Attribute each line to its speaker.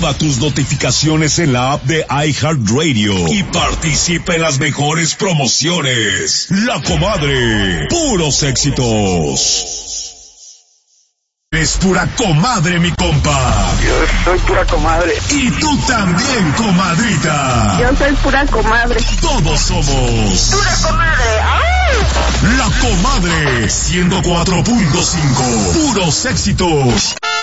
Speaker 1: Activa tus notificaciones en la app de iHeartRadio y participa en las mejores promociones. La Comadre, puros éxitos. Es pura comadre, mi compa.
Speaker 2: Yo soy pura comadre.
Speaker 1: Y tú también, comadrita.
Speaker 2: Yo soy pura comadre.
Speaker 1: Todos somos
Speaker 2: pura comadre. ¡Ay!
Speaker 1: La Comadre 104.5. Puros éxitos.